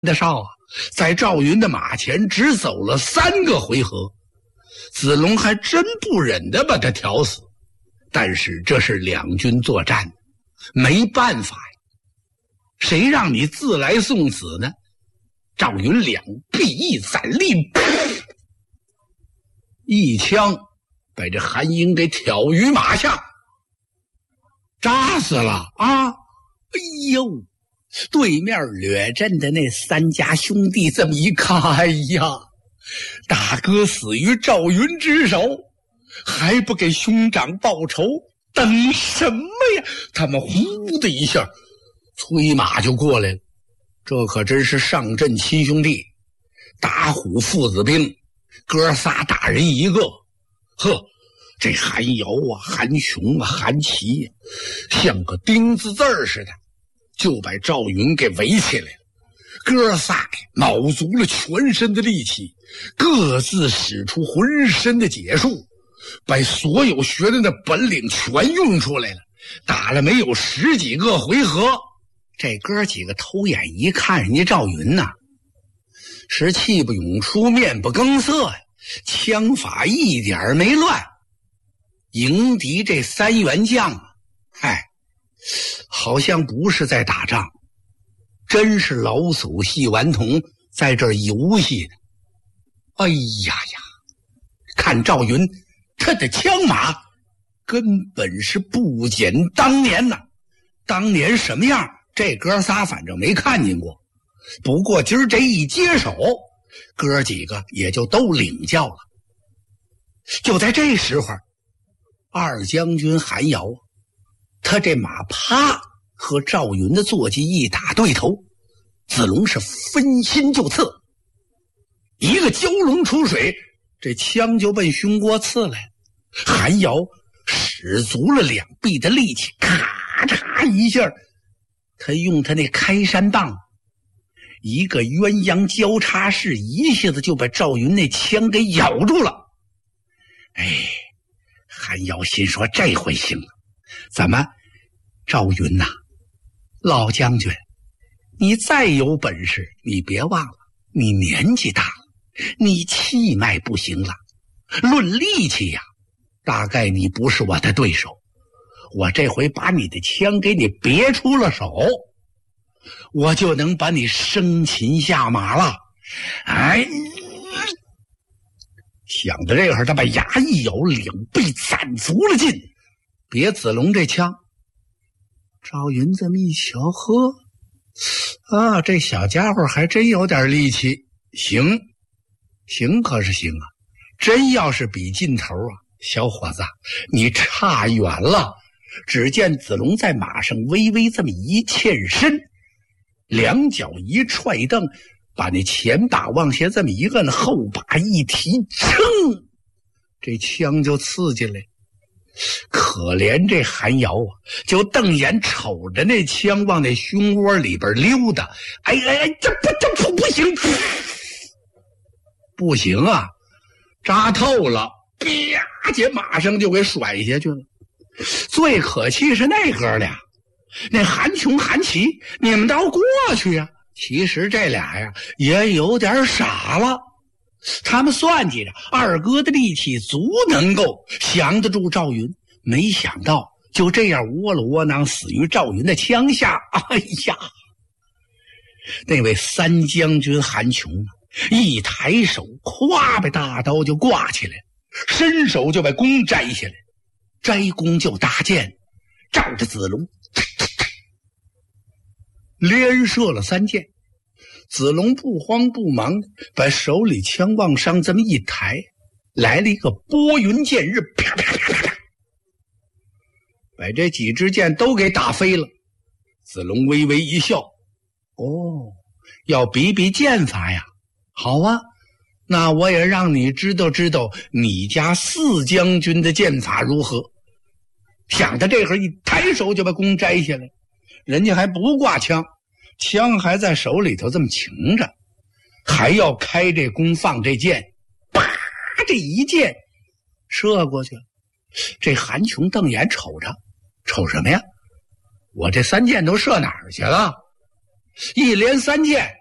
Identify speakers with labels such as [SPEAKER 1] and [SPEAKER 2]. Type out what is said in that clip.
[SPEAKER 1] 的少啊，在赵云的马前只走了3个回合，子龙还真不忍的把他挑死。但是这是两军作战，没办法呀，谁让你自来送死呢？赵云两臂一攒力，一枪把这韩英给挑于马下，扎死了啊！哎呦，对面掠阵的那3家兄弟这么一看，哎呀，大哥死于赵云之手，还不给兄长报仇，等什么呀？他们呼的一下催马就过来了。这可真是上阵亲兄弟，打虎父子兵，哥仨打人一个。呵，这韩瑶啊、韩琼啊、韩琦呀，像个钉子字似的，就把赵云给围起来了。哥仨卯足了全身的力气，各自使出浑身的解数，把所有学的那本领全用出来了。打了没有10几个回合，这哥几个偷眼一看，人家赵云呐，是气不涌出面不更色呀，枪法一点没乱。迎敌这3员将啊，好像不是在打仗，真是老叟戏顽童，在这儿游戏呢。哎呀呀，看赵云他的枪马根本是不减当年呐。当年什么样，这哥仨反正没看见过。不过今儿这一接手，哥几个也就都领教了。就在这时候，二将军韩瑶他这马啪和赵云的坐骑一打对头，子龙是分心就刺，一个蛟龙出水，这枪就奔胸窝刺来了。韩瑶使足了2臂的力气，咔嚓一下，他用他那开山棒一个鸳鸯交叉式，一下子就把赵云那枪给咬住了。韩瑶心说这回行了，怎么赵云呐，老将军，你再有本事，你别忘了你年纪大了，你气脉不行了，论力气呀，大概你不是我的对手。我这回把你的枪给你别出了手，我就能把你生擒下马了。想到这会儿，他把牙一咬，2臂攒足了劲，别子龙这枪。赵云这么一瞧，呵，这小家伙还真有点力气，行可是行啊，真要是比劲头啊，小伙子你差远了。只见子龙在马上微微这么一欠身，2脚一踹蹬，把那前把往下这么一摁，后把一提，噌，这枪就刺进来。可怜这韩瑶啊，就瞪眼瞅着那枪往那胸窝里边溜达。这不行，不行啊，扎透了，啪姐马上就给甩下去了。最可气是那哥俩，那韩琼、韩琦，你们倒过去呀！其实这俩呀也有点傻了，他们算计着二哥的力气足能够降得住赵云，没想到就这样窝了窝囊死于赵云的枪下。哎呀，那位3将军韩琼一抬手，咵把大刀就挂起来，伸手就把弓摘下来，摘弓就搭箭，照着子龙连射了3箭。子龙不慌不忙把手里枪往上这么一抬，来了一个拨云见日，啪啪啪啪啪，把这几支箭都给打飞了。子龙微微一笑，要比比剑法呀？好啊，那我也让你知道知道你家4将军的剑法如何。想到这会儿，一抬手就把弓摘下来，人家还不挂枪，枪还在手里头这么擎着，还要开这弓放这箭，啪，这一箭射过去了。这韩琼瞪眼瞅着，瞅什么呀？我这3箭都射哪儿去了？一连3箭